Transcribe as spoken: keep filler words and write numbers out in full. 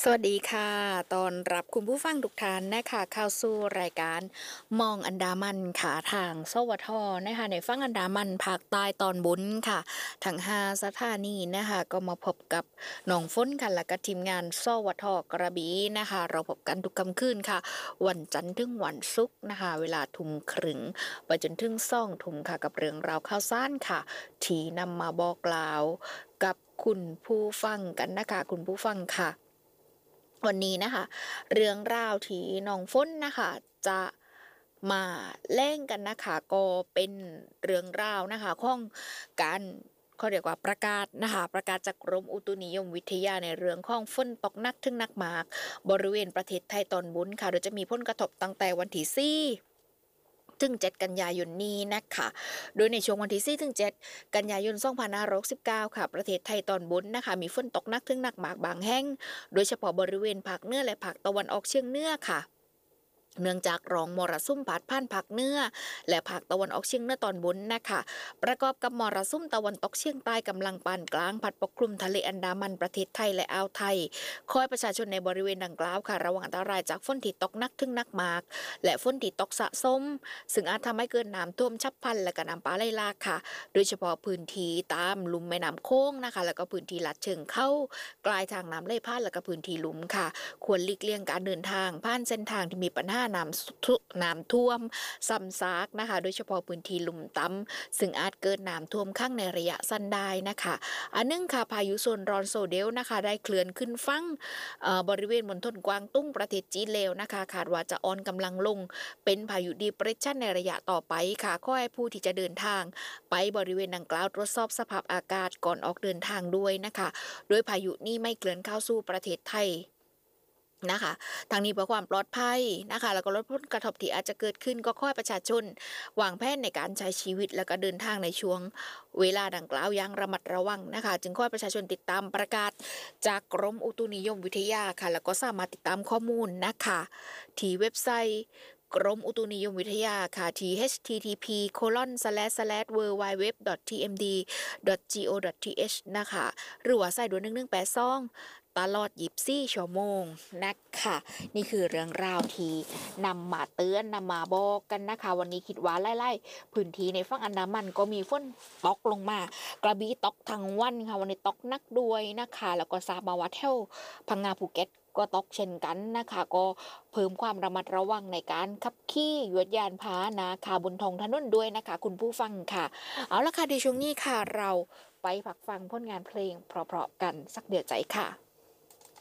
สวัสดีค่ะตอนรับคุณผู้ฟังทุกท่านนะคะเข้าสู่รายการมองอันดามันค่ะทางสวทนะคะในฝั่งอันดามันภาคใต้ตอนบนค่ะทั้งห้าสถานีนะคะก็มาพบกับน้องฝนค่ะและก็ทีมงานสวทกระบี่นะคะเราพบกันทุกค่ำคืนค่ะวันจันทร์ถึงวันศุกร์นะคะเวลาทุ่มครึ่งไปจนถึงสองทุ่มค่ะกับเรื่องราวข่าวสารค่ะที่นำมาบอกกล่าวกับคุณผู้ฟังกันนะคะคุณผู้ฟังค่ะ วันนี้นะคะเรื่องราวที่น้องฝนนะคะจะมาเล่นกันนะคะก็เป็นเรื่องราวนะคะของการเขาเรียกว่าประกาศนะคะประกาศจากกรมอุตุนิยมวิทยาในเรื่องของฝนตกหนักถึงหนักมากบริเวณประเทศไทยตอนบนค่ะโดยจะมีผลกระทบตั้งแต่วันที่สี่ถึงเจ็ดกันยายนนี้นะคะโดยในช่วงวันที่สี่ถึงเจ็ดกันยายนสองพันห้าร้อยหกสิบเก้าค่ะประเทศไทยตอนบนนะคะมีฝนตกหนักถึงหนักมากบางแห่งโดยเฉพาะบริเวณภาคเหนือและภาคตะวันออกเฉียงเหนือค่ะเนื่องจากรองมรสุมพาดผ่านภาคเหนือและภาคตะวันออกเฉียงเหนือตอนบนนะคะประกอบกับมรสุมตะวันตกเฉียงใต้กำลังปานกลางพัดปกคลุมทะเลอันดามันประเทศไทยและอ่าวไทยขอให้ประชาชนในบริเวณดังกล่าวค่ะระวังอันตรายจากฝนที่ตกหนักถึงหนักมากและฝนที่ตกสะสมซึ่งอาจทำให้เกิดน้ำท่วมฉับพลันและก็น้ำป่าไหลหลากค่ะโดยเฉพาะพื้นที่ตามลุ่มแม่น้ำโค้งนะคะแล้วก็พื้นที่ลัดเชิงเข้ากลายทางน้ำไหลผ่านแล้วก็พื้นที่ลุ่มค่ะควรหลีกเลี่ยงการเดินทางผ่านเส้นทางที่มีปัญหาน้ำน้ำท่วมซ้ำซากนะคะโดยเฉพาะพื้นที่ลุ่มต่ำซึ่งอาจเกิดน้ำท่วมขังในระยะสั้นได้นะคะอันนึงค่ะพายุโซนร้อนโซเดลนะคะได้เคลื่อนขึ้นฝั่งบริเวณมณฑลกวางตุ้งประเทศจีนแล้วนะคะคาดว่าจะอ่อนกำลังลงเป็นพายุดีเปรสชันในระยะต่อไปค่ะขอให้ผู้ที่จะเดินทางไปบริเวณดังกล่าวตรวจสอบสภาพอากาศก่อนออกเดินทางด้วยนะคะโดยพายุนี้ไม่เคลื่อนเข้าสู่ประเทศไทยนะคะทางนี้เพื่อความปลอดภัยนะคะแล้วก็ลดผลกระทบที่อาจจะเกิดขึ้นก็ขอให้ประชาชนวางแผนในการใช้ชีวิตแล้วก็เดินทางในช่วงเวลาดังกล่าวอย่างระมัดระวังนะคะจึงขอให้ประชาชนติดตามประกาศจากกรมอุตุนิยมวิทยาค่ะแล้วก็สามารถติดตามข้อมูลนะคะที่เว็บไซต์กรมอุตุนิยมวิทยาค่ะที่ เอช ที ที พี โคลอน สแลช สแลช ดับเบิลยู ดับเบิลยู ดับเบิลยู ดอท ที เอ็ม ดี ดอท โก ดอท ที เอช นะคะหรือว่าใส่ด่วนหนึ่งหนึ่งแปดสองตลอดยี่สิบสี่ชั่วโมงนะคะนี่คือเรื่องราวที่นำมาเตือนนำมาบอกกันนะคะวันนี้คิดว่าไล่ๆพื้นที่ในฝั่งอันดามันก็มีฝนตกลงมากระบี่ตกทั้งวันค่ะวันนี้ตกหนักด้วยนะคะแล้วก็ทราบมาว่าแถวพังงาภูเก็ตก็ตกเช่นกันนะคะก็เพิ่มความระมัดระวังในการขับขี่ยวดยานพาหนะค่ะบนท้องถนนด้วยนะคะคุณผู้ฟังค่ะเอาละค่ะในช่วงนี้ค่ะเราไปพักฟังผลงานเพลงเพราะๆกันสักเดี๋ยวใจค่ะ